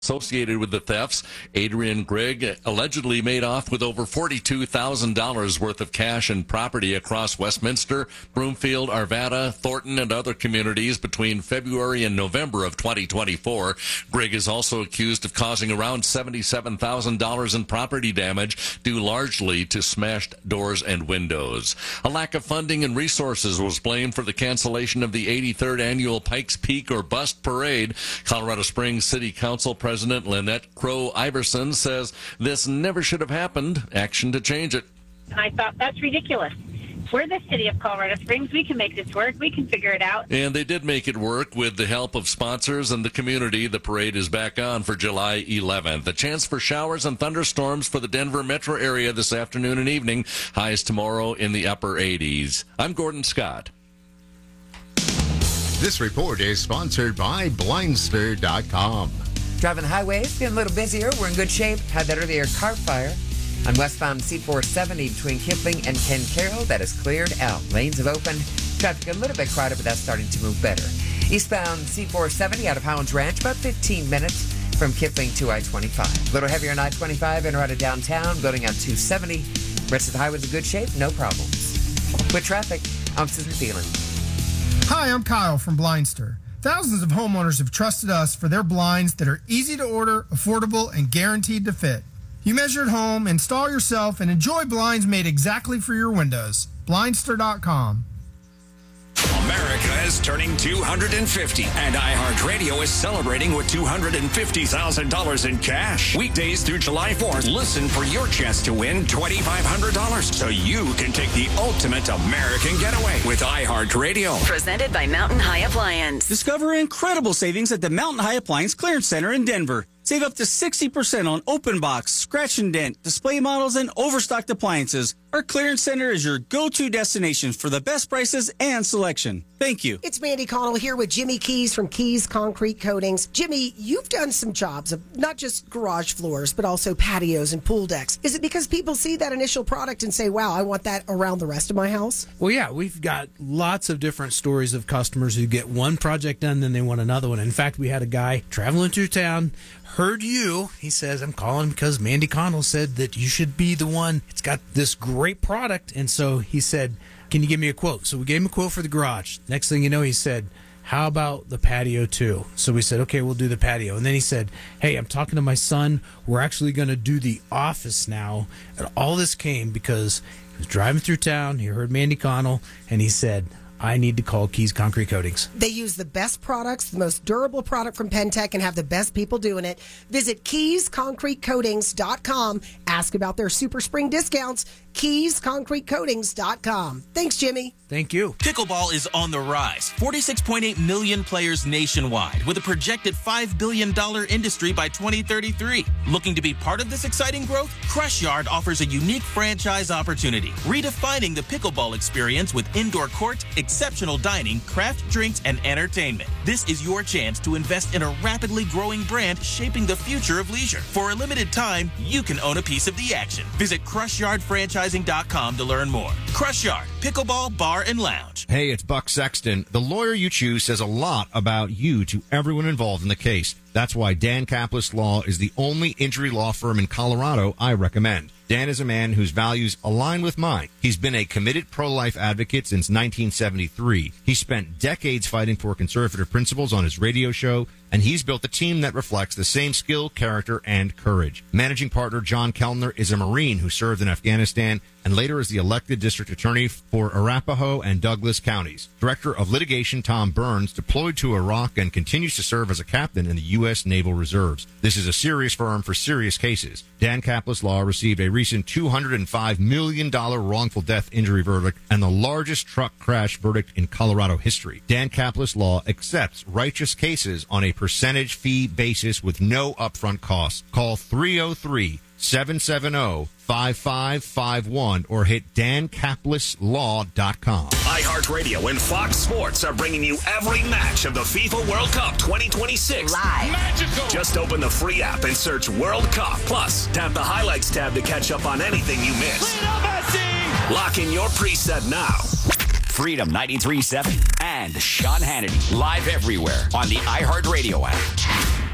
associated with the thefts. Adrian Grigg allegedly made off with over $42,000 worth of cash and property across Westminster, Broomfield, Arvada, Thornton, and other communities between February and November of 2024. Grigg is also accused of causing around $77,000 in property damage due largely to smashed doors and windows. A lack of funding and resources was blamed for the cancellation of the 83rd annual Pikes Peak or Bust Parade. Colorado Springs City Council President Lynette Crow Iverson says this never should have happened. Action to change it. And I thought, that's ridiculous. We're the city of Colorado Springs. We can make this work. We can figure it out. And they did make it work with the help of sponsors and the community. The parade is back on for July 11th. A chance for showers and thunderstorms for the Denver metro area this afternoon and evening. Highs tomorrow in the upper 80s. I'm Gordon Scott. This report is sponsored by Blindster.com. Driving the highways, getting a little busier. We're in good shape. Had that earlier car fire on westbound C470 between Kipling and Ken Carroll. That is cleared out. Lanes have opened. Traffic a little bit crowded, but that's starting to move better. Eastbound C470 out of Howlands Ranch, about 15 minutes from Kipling to I-25. A little heavier on I-25 and out of downtown, building on 270. Rest of the highway's in good shape, no problems. With traffic, I'm Susan Thielen. Hi, I'm Kyle from Blindster. Thousands of homeowners have trusted us for their blinds that are easy to order, affordable, and guaranteed to fit. You measure at home, install yourself, and enjoy blinds made exactly for your windows. Blindster.com. America is turning 250, and iHeartRadio is celebrating with $250,000 in cash. Weekdays through July 4th, listen for your chance to win $2,500 so you can take the ultimate American getaway with iHeartRadio. Presented by Mountain High Appliance. Discover incredible savings at the Mountain High Appliance Clearance Center in Denver. Save up to 60% on open box, scratch and dent, display models, and overstocked appliances. Our clearance center is your go-to destination for the best prices and selection. Thank you. It's Mandy Connell here with Jimmy Keys from Keys Concrete Coatings. Jimmy, you've done some jobs of not just garage floors, but also patios and pool decks. Is it because people see that initial product and say, wow, I want that around the rest of my house? Well, yeah, we've got lots of different stories of customers who get one project done, then they want another one. In fact, we had a guy traveling through town, heard you. He says, I'm calling because Mandy Connell said that you should be the one. It's got this great product. And so he said, can you give me a quote? So we gave him a quote for the garage. Next thing you know, he said, how about the patio too? So we said, okay, we'll do the patio. And then he said, hey, I'm talking to my son. We're actually going to do the office now. And all this came because he was driving through town. He heard Mandy Connell and he said, I need to call Keys Concrete Coatings. They use the best products, the most durable product from Pentec, and have the best people doing it. Visit KeysConcreteCoatings.com. Ask about their Super Spring discounts. KeysConcreteCoatings.com. Thanks, Jimmy. Thank you. Pickleball is on the rise. 46.8 million players nationwide with a projected $5 billion industry by 2033. Looking to be part of this exciting growth? Crush Yard offers a unique franchise opportunity, redefining the pickleball experience with indoor court, exceptional dining, craft drinks, and entertainment. This is your chance to invest in a rapidly growing brand shaping the future of leisure. For a limited time, you can own a piece of the action. Visit CrushYardFranchising.com to learn more. Crush Yard, pickleball, bar, and lounge. Hey, it's Buck Sexton. The lawyer you choose says a lot about you to everyone involved in the case. That's why Dan Kaplis Law is the only injury law firm in Colorado I recommend. Dan is a man whose values align with mine. He's been a committed pro-life advocate since 1973. He spent decades fighting for conservative principles on his radio show, and he's built a team that reflects the same skill, character, and courage. Managing partner John Kellner is a Marine who served in Afghanistan and later as the elected district attorney for Arapahoe and Douglas counties. Director of litigation Tom Burns deployed to Iraq and continues to serve as a captain in the U.S. Naval Reserves. This is a serious firm for serious cases. Dan Kaplis Law received a recent $205 million wrongful death injury verdict and the largest truck crash verdict in Colorado history. Dan Kaplis Law accepts righteous cases on a percentage fee basis with no upfront costs. Call 303-770-5551 or hit dankapleslaw.com. iHeartRadio and Fox Sports are bringing you every match of the FIFA World Cup 2026 Live. Magical. Just open the free app and search World Cup. Plus, tap the highlights tab to catch up on anything you missed. Lock in your preset now. Freedom 93.7 and Sean Hannity live everywhere on the iHeartRadio app.